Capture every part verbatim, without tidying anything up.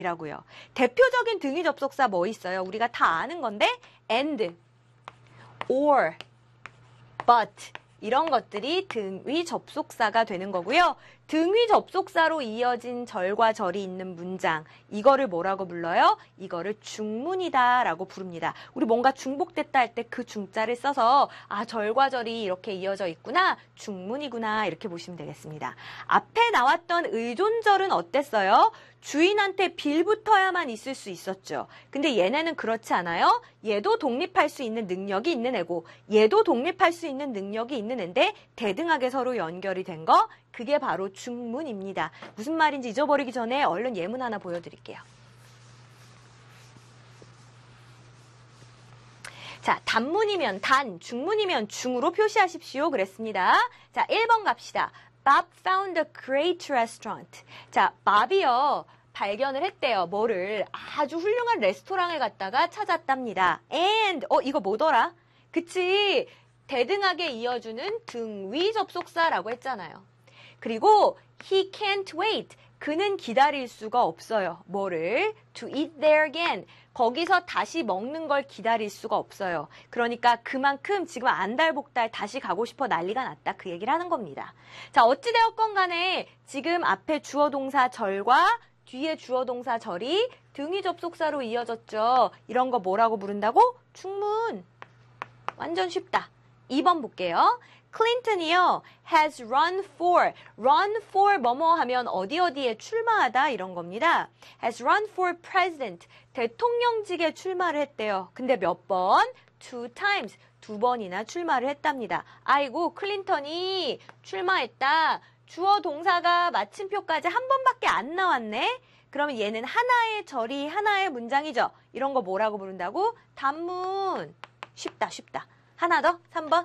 이라고요. 대표적인 등위 접속사 뭐 있어요? 우리가 다 아는 건데 and, or, but 이런 것들이 등위 접속사가 되는 거고요. 등위 접속사로 이어진 절과 절이 있는 문장, 이거를 뭐라고 불러요? 이거를 중문이다 라고 부릅니다. 우리 뭔가 중복됐다 할 때 그 중자를 써서 아, 절과 절이 이렇게 이어져 있구나, 중문이구나 이렇게 보시면 되겠습니다. 앞에 나왔던 의존절은 어땠어요? 주인한테 빌붙어야만 있을 수 있었죠. 근데 얘네는 그렇지 않아요. 얘도 독립할 수 있는 능력이 있는 애고 얘도 독립할 수 있는 능력이 있는 애인데 대등하게 서로 연결이 된 거, 그게 바로 중문입니다. 무슨 말인지 잊어버리기 전에 얼른 예문 하나 보여드릴게요. 자, 단문이면 단, 중문이면 중으로 표시하십시오. 그랬습니다. 자, 일 번 갑시다. Bob found a great restaurant. 자, 밥이요. 발견을 했대요. 뭐를? 아주 훌륭한 레스토랑을 갔다가 찾았답니다. And, 어, 이거 뭐더라? 그치. 대등하게 이어주는 등위 접속사라고 했잖아요. 그리고 he can't wait. 그는 기다릴 수가 없어요. 뭐를? To eat there again. 거기서 다시 먹는 걸 기다릴 수가 없어요. 그러니까 그만큼 지금 안달복달 다시 가고 싶어 난리가 났다. 그 얘기를 하는 겁니다. 자, 어찌되었건 간에 지금 앞에 주어 동사 절과 뒤에 주어 동사 절이 등위 접속사로 이어졌죠. 이런 거 뭐라고 부른다고? 중문. 완전 쉽다. 이 번 볼게요. 클린턴이요. has run for. run for 뭐뭐 하면 어디 어디에 출마하다 이런 겁니다. has run for president. 대통령직에 출마를 했대요. 근데 몇 번? two times. 두 번이나 출마를 했답니다. 아이고, 클린턴이 출마했다. 주어 동사가 마침표까지 한 번밖에 안 나왔네. 그러면 얘는 하나의 절이 하나의 문장이죠. 이런 거 뭐라고 부른다고? 단문. 쉽다, 쉽다. 하나 더, 삼 번.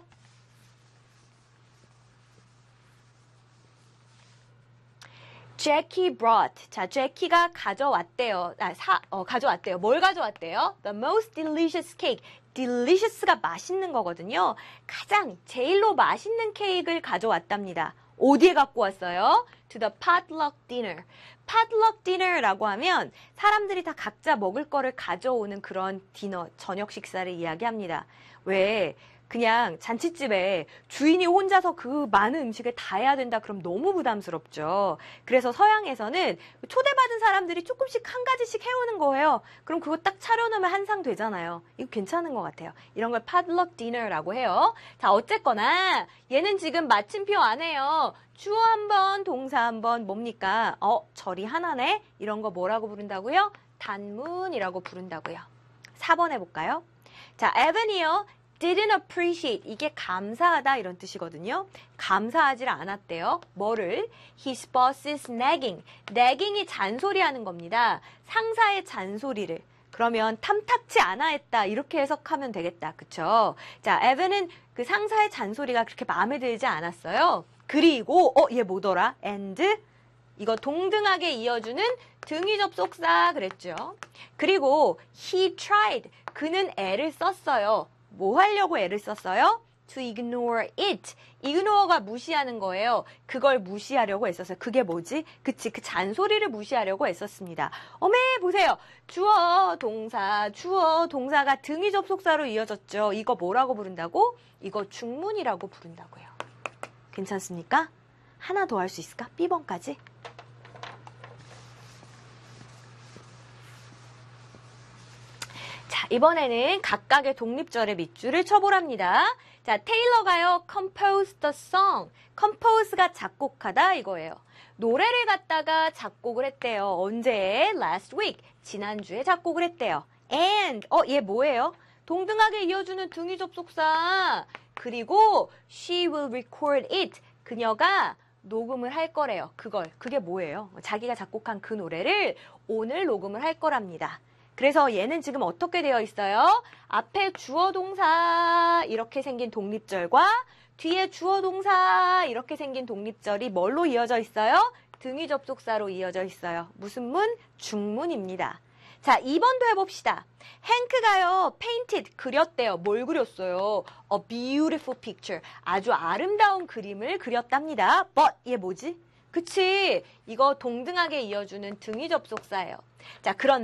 Jackie brought. 자, 제키가 가져왔대요. 아, 사, 어, 가져왔대요. 뭘 가져왔대요? The most delicious cake. delicious가 맛있는 거거든요. 가장, 제일로 맛있는 케이크를 가져왔답니다. 어디에 갖고 왔어요? To the potluck dinner. potluck dinner라고 하면 사람들이 다 각자 먹을 거를 가져오는 그런 디너, 저녁 식사를 이야기합니다. 왜? 그냥 잔칫집에 주인이 혼자서 그 많은 음식을 다 해야 된다 그럼 너무 부담스럽죠. 그래서 서양에서는 초대받은 사람들이 조금씩 한 가지씩 해오는 거예요. 그럼 그거 딱 차려놓으면 한 상 되잖아요. 이거 괜찮은 것 같아요. 이런 걸 potluck dinner라고 해요. 자, 어쨌거나 얘는 지금 마침표 안 해요. 주어 한 번, 동사 한 번, 뭡니까? 어, 절이 하나네? 이런 거 뭐라고 부른다고요? 단문이라고 부른다고요. 사 번 해볼까요? 자, 에반이요. didn't appreciate. 이게 감사하다 이런 뜻이거든요. 감사하지 않았대요. 뭐를? His boss is nagging. nagging이 잔소리하는 겁니다. 상사의 잔소리를. 그러면 탐탁치 않아 했다. 이렇게 해석하면 되겠다. 그쵸? 자, 에반은 그 상사의 잔소리가 그렇게 마음에 들지 않았어요. 그리고 어, 얘 뭐더라? and 이거 동등하게 이어주는 등위 접속사 그랬죠. 그리고 he tried. 그는 애를 썼어요. 뭐 하려고 애를 썼어요? To ignore it. ignore가 무시하는 거예요. 그걸 무시하려고 애썼어요. 그게 뭐지? 그치, 그 잔소리를 무시하려고 애썼습니다. 어메, 보세요. 주어, 동사, 주어, 동사가 등위 접속사로 이어졌죠. 이거 뭐라고 부른다고? 이거 중문이라고 부른다고요. 괜찮습니까? 하나 더 할 수 있을까? 비 번까지. 자, 이번에는 각각의 독립절의 밑줄을 쳐보랍니다. 자, 테일러가요, compose the song. compose가 작곡하다 이거예요. 노래를 갖다가 작곡을 했대요. 언제? last week. 지난주에 작곡을 했대요. and, 어, 얘 뭐예요? 동등하게 이어주는 등위 접속사. 그리고 she will record it. 그녀가 녹음을 할 거래요. 그걸. 그게 뭐예요? 자기가 작곡한 그 노래를 오늘 녹음을 할 거랍니다. 그래서 얘는 지금 어떻게 되어 있어요? 앞에 주어 동사 이렇게 생긴 독립절과 뒤에 주어 동사 이렇게 생긴 독립절이 뭘로 이어져 있어요? 등위 접속사로 이어져 있어요. 무슨 문? 중문입니다. 자, 이 번도 해봅시다. 행크가요, painted, 그렸대요. 뭘 그렸어요? A beautiful picture. 아주 아름다운 그림을 그렸답니다. But, 얘 뭐지? 그치? 이거 동등하게 이어주는 등위 접속사예요. 자, 그런